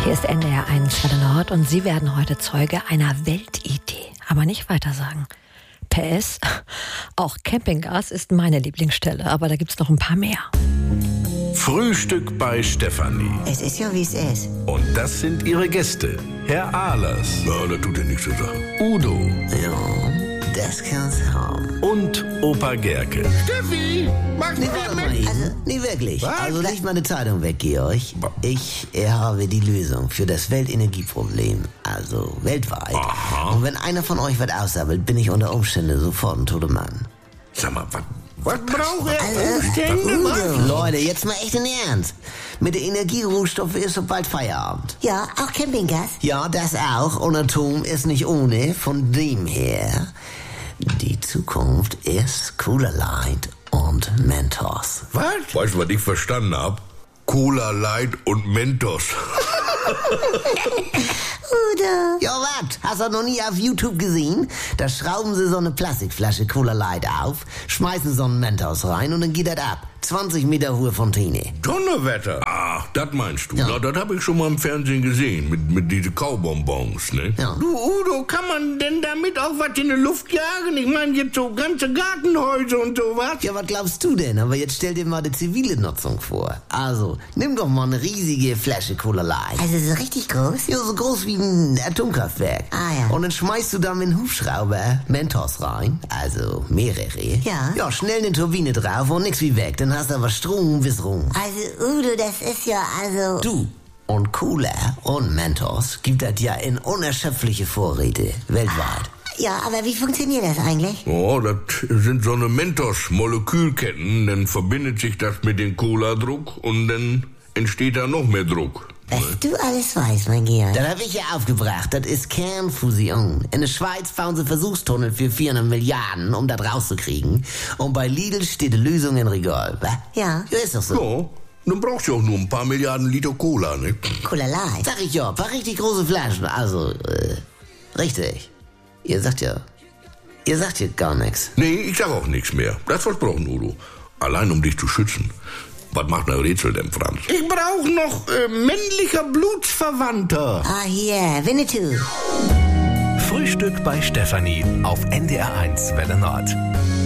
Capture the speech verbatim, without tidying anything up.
Hier ist N D R eins Welle Nord und Sie werden heute Zeuge einer Weltidee. Aber nicht weiter sagen. P S, auch Campinggas ist meine Lieblingsstelle, aber da gibt's noch ein paar mehr. Frühstück bei Stefanie. Es ist ja, wie es ist. Und das sind ihre Gäste. Herr Ahlers. Ja, das tut ja nichts zu sagen. Udo. Ja, das kann's haben. Und Opa Gerke. Steffi, mach Nee, mal warte mal mit. eben. Also, nee, wirklich. Was? Also, leg mal eine Zeitung weg, Georg. Ich äh, habe die Lösung für das Weltenergieproblem. Also, weltweit. Aha. Und wenn einer von euch was aussammelt, bin ich unter Umständen sofort ein toter Mann. Sag mal, was? Was braucht er? Also, Umstände, was? Leute, jetzt mal echt in Ernst. Mit der Energierohstoffe ist so bald Feierabend. Ja, auch Campinggas. Ja, das auch. Und Atom ist nicht ohne. Von dem her, die Zukunft ist Cooler Light und Mentos. Was? Weißt du, was ich verstanden hab? Cola Light und Mentos. Udo. Ja, was? Hast du noch nie auf YouTube gesehen? Da schrauben sie so eine Plastikflasche Cola Light auf, schmeißen so einen Mentos rein und dann geht das ab. zwanzig Meter hohe Fontäne. Donnerwetter. Ach, das meinst du. Ja. Na, das hab ich schon mal im Fernsehen gesehen. Mit, mit diesen Kaubonbons, ne? Ja. Du, Udo, kann man denn damit auch was in die Luft jagen? Ich meine, jetzt so ganze Gartenhäuser und sowas. Ja, was glaubst du denn? Aber jetzt stell dir mal die zivile Nutzung vor. Also, nimm doch mal eine riesige Flasche Cola Light. Also so richtig groß? Ja, so groß wie ein Atomkraftwerk. Ah, ja. Und dann schmeißt du da mit einem Hubschrauber Mentos rein, also mehrere. Ja. Ja, schnell eine Turbine drauf und nix wie weg. Dann hast du aber Strom bis rum. Also Udo, das ist ja also... Du und Cola und Mentos gibt das ja in unerschöpfliche Vorräte weltweit. Ja, aber wie funktioniert das eigentlich? Oh, das sind so eine Mentos-Molekülketten. Dann verbindet sich das mit dem Cola-Druck und dann entsteht da noch mehr Druck. Was du alles weißt, mein Georg. Das hab ich ja aufgebracht. Das ist Kernfusion. In der Schweiz bauen sie Versuchstunnel für vierhundert Milliarden, um das rauszukriegen. Und bei Lidl steht die Lösung in Regal. wa? Ja. Ja, ist doch so. Ja, dann brauchst du auch nur ein paar Milliarden Liter Cola, ne? Cola Light. Sag ich ja, ein paar richtig große Flaschen. Also, äh, richtig. Ihr sagt ja, ihr sagt ja gar nichts. Nee, ich sag auch nichts mehr. Das versprochen, Udo. Allein um dich zu schützen. Was macht ein Rätsel denn, Franz? Ich brauch noch äh, männlicher Blutsverwandter. Ah, hier, Winnetou. Frühstück bei Stefanie auf N D R eins Welle Nord.